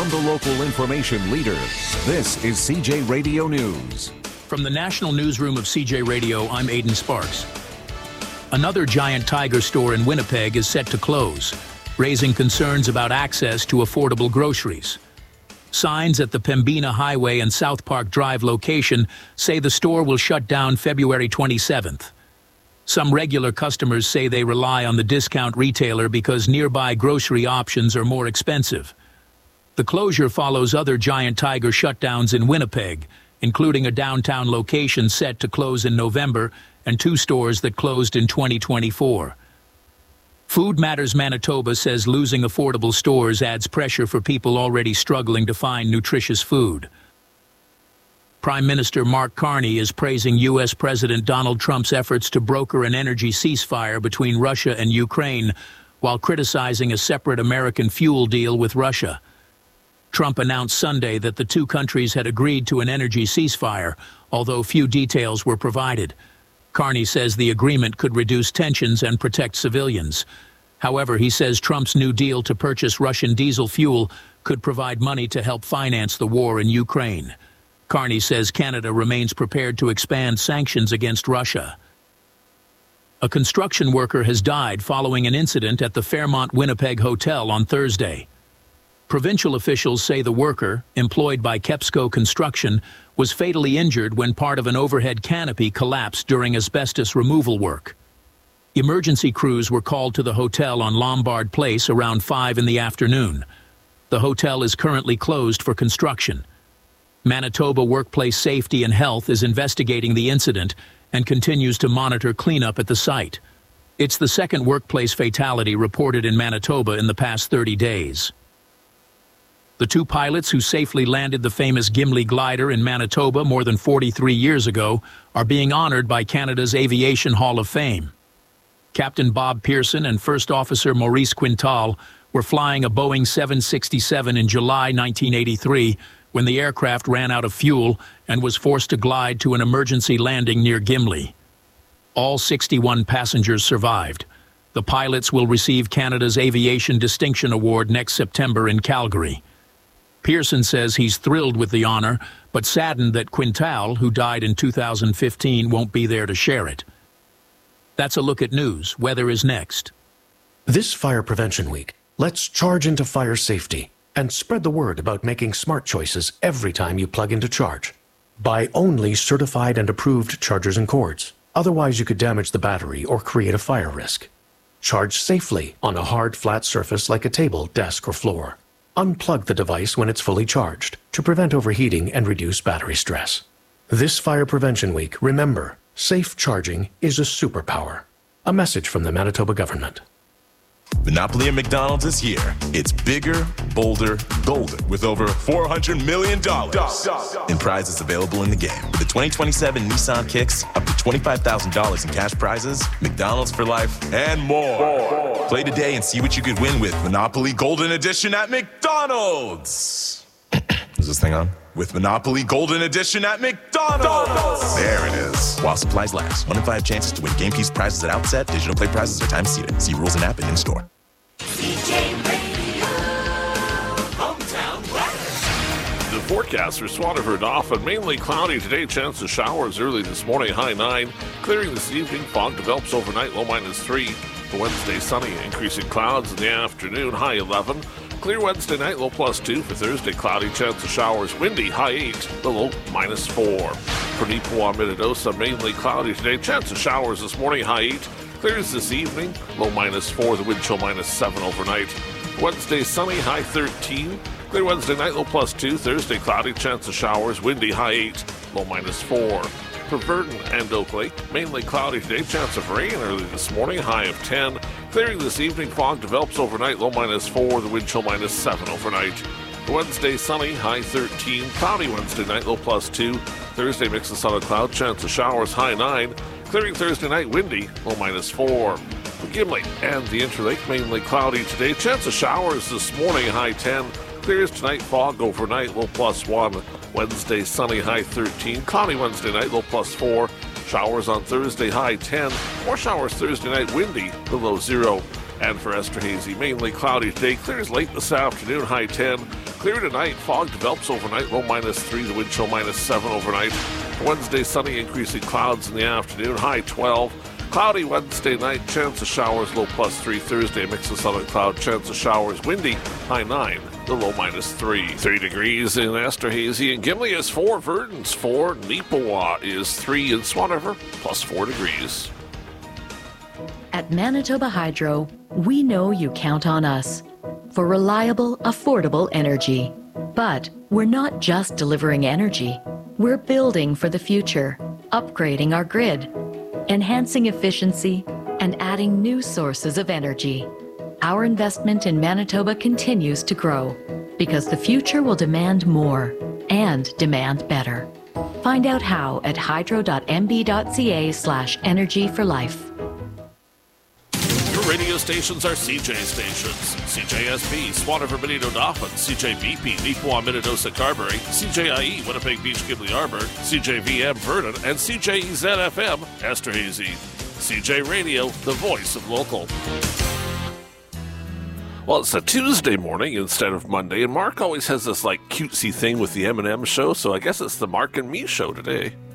From the local information leader, this is CJ Radio News. From the National Newsroom of CJ Radio, I'm Aidan Sparks. Another Giant Tiger store in Winnipeg is set to close, raising concerns about access to affordable groceries. Signs at the Pembina Highway and South Park Drive location say the store will shut down February 27th. Some regular customers say they rely on the discount retailer because nearby grocery options are more expensive. The closure follows other Giant Tiger shutdowns in Winnipeg, including a downtown location set to close in November and 2 stores that closed in 2024. Food Matters Manitoba says losing affordable stores adds pressure for people already struggling to find nutritious food. Prime Minister Mark Carney is praising U.S. President Donald Trump's efforts to broker an energy ceasefire between Russia and Ukraine, while criticizing a separate American fuel deal with Russia. Trump announced Sunday that the 2 countries had agreed to an energy ceasefire, although few details were provided. Carney says the agreement could reduce tensions and protect civilians. However, he says Trump's new deal to purchase Russian diesel fuel could provide money to help finance the war in Ukraine. Carney says Canada remains prepared to expand sanctions against Russia. A construction worker has died following an incident at the Fairmont Winnipeg Hotel on Thursday. Provincial officials say the worker, employed by Kepsco Construction, was fatally injured when part of an overhead canopy collapsed during asbestos removal work. Emergency crews were called to the hotel on Lombard Place around 5 in the afternoon. The hotel is currently closed for construction. Manitoba Workplace Safety and Health is investigating the incident and continues to monitor cleanup at the site. It's the second workplace fatality reported in Manitoba in the past 30 days. The 2 pilots who safely landed the famous Gimli glider in Manitoba more than 43 years ago are being honored by Canada's Aviation Hall of Fame. Captain Bob Pearson and First Officer Maurice Quintal were flying a Boeing 767 in July 1983 when the aircraft ran out of fuel and was forced to glide to an emergency landing near Gimli. All 61 passengers survived. The pilots will receive Canada's Aviation Distinction Award next September in Calgary. Pearson says he's thrilled with the honor, but saddened that Quintal, who died in 2015, won't be there to share it. That's a look at news. Weather is next. This Fire Prevention Week, let's charge into fire safety and spread the word about making smart choices every time you plug in to charge. Buy only certified and approved chargers and cords. Otherwise, you could damage the battery or create a fire risk. Charge safely on a hard, flat surface like a table, desk, or floor. Unplug the device when it's fully charged to prevent overheating and reduce battery stress. This Fire Prevention Week, remember, safe charging is a superpower. A message from the Manitoba government. Monopoly at McDonald's is here. It's bigger, bolder, golden, with over $400 million in prizes available in the game. With the 2027 Nissan Kicks, up to $25,000 in cash prizes, McDonald's for life, and more. Play today and see what you could win with Monopoly Golden Edition at McDonald's. Is this thing on? With Monopoly Golden Edition at McDonald's. There it is. While supplies last. 1 in 5 chances to win game piece prizes at outset. Digital play prizes are time seated. See rules and app and in-store. CJ Radio, hometown weather. The forecast for Swaterford often mainly cloudy today. Chance of showers early this morning, high 9. Clearing this evening. Fog develops overnight, low -3. For Wednesday, sunny, increasing clouds in the afternoon, high 11. Clear Wednesday night, low +2. For Thursday, cloudy, chance of showers, windy, high 8, the low -4. For Nipoa, Minnedosa, mainly cloudy today, chance of showers this morning, high 8. Clears this evening, low -4, the wind chill -7 overnight. Wednesday, sunny, high 13. Clear Wednesday night, low +2. Thursday, cloudy, chance of showers, windy, high 8, low -4. For Virden and Oak Lake, mainly cloudy today, chance of rain early this morning, high of 10. Clearing this evening, fog develops overnight, low -4, the wind chill -7 overnight. Wednesday, sunny, high 13. Cloudy Wednesday night, low +2. Thursday, mix of sun and cloud, chance of showers, high 9. Clearing Thursday night, windy, low -4. For Gimli and the Interlake, mainly cloudy today, chance of showers this morning, high 10. Clears tonight, fog overnight, low +1. Wednesday, sunny, high 13. Cloudy Wednesday night, low +4. Showers on Thursday, high 10. More showers Thursday night, windy, the low 0. And for Esterhazy, mainly cloudy today. Clears late this afternoon, high 10. Clear tonight. Fog develops overnight, low -3. The wind chill -7 overnight. Wednesday, sunny, increasing clouds in the afternoon, high 12. Cloudy Wednesday night, chance of showers, low +3. Thursday, mix of sun and cloud, chance of showers, windy, high 9. The low -3. 3 degrees in Esterhazy, and Gimli is 4. Verdon's 4. Neepawa is 3. In Swan River, +4 degrees. At Manitoba Hydro, we know you count on us for reliable, affordable energy. But we're not just delivering energy. We're building for the future, upgrading our grid, enhancing efficiency, and adding new sources of energy. Our investment in Manitoba continues to grow because the future will demand more and demand better. Find out how at hydro.mb.ca/energy for life. Your radio stations are CJ stations. CJSB, Swan River, Benito, Dauphin, CJBP, Neepawa, Minnedosa, Carberry, CJIE, Winnipeg Beach, Gimli Arbor, CJVM, Verdon, and CJEZ-FM, Esterhazy. CJ Radio, the voice of local. Well, it's a Tuesday morning instead of Monday, and Mark always has this, cutesy thing with the M&M show, so I guess it's the Mark and Me show today.